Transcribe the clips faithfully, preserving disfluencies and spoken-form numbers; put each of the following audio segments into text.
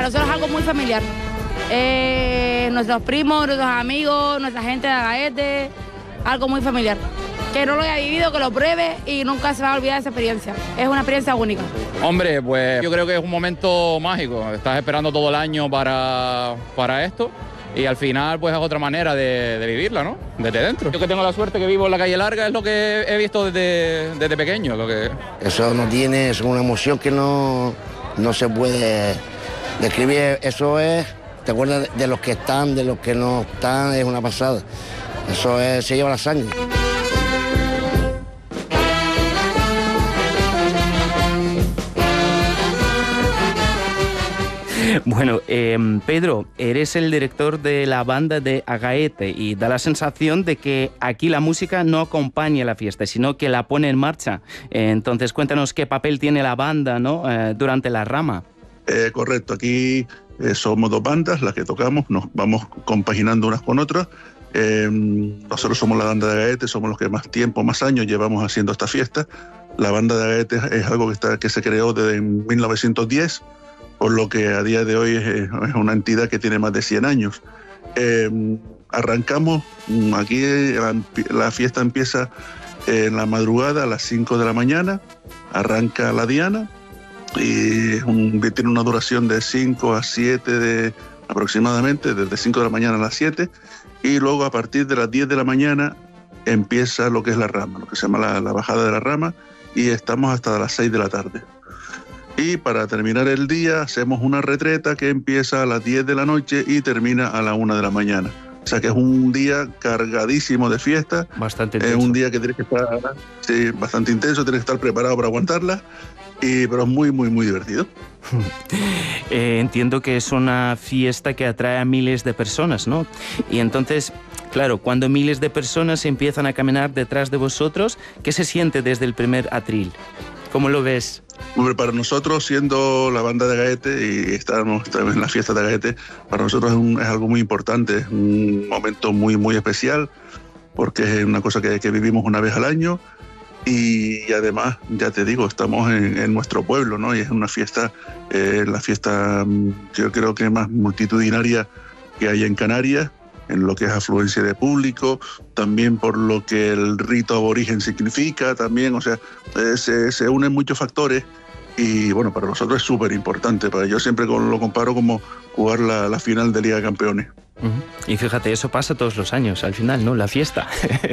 para nosotros es algo muy familiar. Eh, nuestros primos, nuestros amigos, nuestra gente de Agaete, algo muy familiar. Que no lo haya vivido, que lo pruebe y nunca se va a olvidar de esa experiencia. Es una experiencia única. Hombre, pues yo creo que es un momento mágico. Estás esperando todo el año para, para esto y al final pues es otra manera de, de vivirla, ¿no? Desde dentro. Yo que tengo la suerte que vivo en la calle Larga es lo que he visto desde, desde pequeño. Lo que... Eso no tiene, es una emoción que no, no se puede describir. Eso es, te acuerdas de los que están, de los que no están, es una pasada. Eso es, se lleva la sangre. Bueno, eh, Pedro, eres el director de la banda de Agaete y da la sensación de que aquí la música no acompaña la fiesta, sino que la pone en marcha. Eh, entonces, cuéntanos qué papel tiene la banda, ¿no? eh, durante la rama. Eh, correcto, aquí eh, somos dos bandas las que tocamos, nos vamos compaginando unas con otras. Eh, nosotros somos la banda de Agaete, somos los que más tiempo, más años llevamos haciendo esta fiesta. La banda de Agaete es algo que, está, que se creó desde mil novecientos diez, por lo que a día de hoy es, es una entidad que tiene más de cien años. Eh, arrancamos, aquí la, la fiesta empieza en la madrugada a las cinco de la mañana, arranca la diana y un, tiene una duración de cinco a siete de, aproximadamente, desde cinco de la mañana a las siete, y luego a partir de las diez de la mañana empieza lo que es la rama, lo que se llama la, la bajada de la rama, y estamos hasta las seis de la tarde. Y para terminar el día hacemos una retreta que empieza a las diez de la noche y termina a la una de la mañana. O sea que es un día cargadísimo de fiesta. Bastante intenso. Es un día que tienes que estar, sí, bastante intenso, tienes que estar preparado para aguantarla, y, pero es muy, muy, muy divertido. eh, entiendo que es una fiesta que atrae a miles de personas, ¿no? Y entonces, claro, cuando miles de personas empiezan a caminar detrás de vosotros, ¿qué se siente desde el primer atril? ¿Cómo lo ves? Hombre, para nosotros, siendo la banda de Agaete y estamos en la fiesta de Agaete, para nosotros es, un, es algo muy importante, es un momento muy, muy especial, porque es una cosa que, que vivimos una vez al año, y además, ya te digo, estamos en, en nuestro pueblo, ¿no? Y es una fiesta, eh, la fiesta yo creo que más multitudinaria que hay en Canarias, en lo que es afluencia de público, también por lo que el rito aborigen significa, también, o sea, eh, se, se unen muchos factores y bueno, para nosotros es súper importante. Para yo siempre lo comparo como jugar la, la final de Liga de Campeones. Uh-huh. Y fíjate, eso pasa todos los años, al final, ¿no? La fiesta.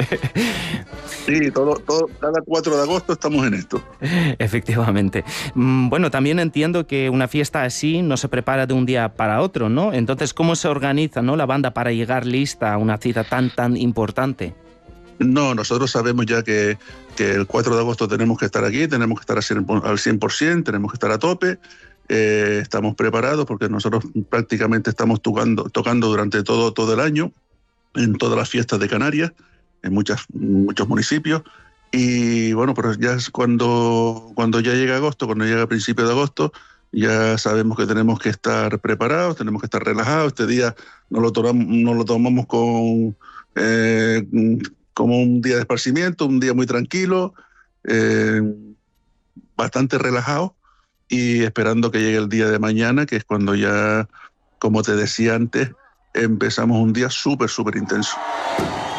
Sí, todo, todo, cada cuatro de agosto estamos en esto. Efectivamente. Bueno, también entiendo que una fiesta así no se prepara de un día para otro, ¿no? Entonces, ¿cómo se organiza, ¿no?, la banda para llegar lista a una cita tan, tan importante? No, nosotros sabemos ya que, que el cuatro de agosto tenemos que estar aquí, tenemos que estar al cien por ciento, tenemos que estar a tope. Eh, estamos preparados porque nosotros prácticamente estamos tocando, tocando durante todo, todo el año en todas las fiestas de Canarias, en muchas, muchos municipios, y bueno, pero ya es cuando, cuando ya llega agosto, cuando llega a principios de agosto, ya sabemos que tenemos que estar preparados, tenemos que estar relajados. Este día no lo tomamos, no lo tomamos con, eh, como un día de esparcimiento, un día muy tranquilo, eh, bastante relajado, y esperando que llegue el día de mañana, que es cuando ya, como te decía antes, empezamos un día súper, súper intenso.